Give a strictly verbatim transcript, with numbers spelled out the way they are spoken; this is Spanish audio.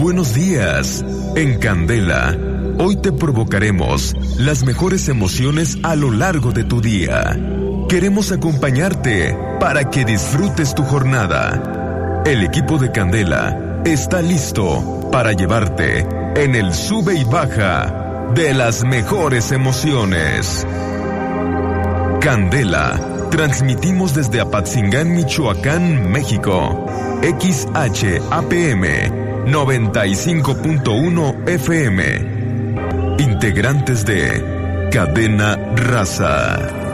buenos días. En Candela, hoy te provocaremos las mejores emociones a lo largo de tu día. Queremos acompañarte para que disfrutes tu jornada. El equipo de Candela está listo para llevarte en el sube y baja de las mejores emociones. Candela, transmitimos desde Apatzingán, Michoacán, México. X H A P M noventa y cinco punto uno F M. Integrantes de Cadena Raza.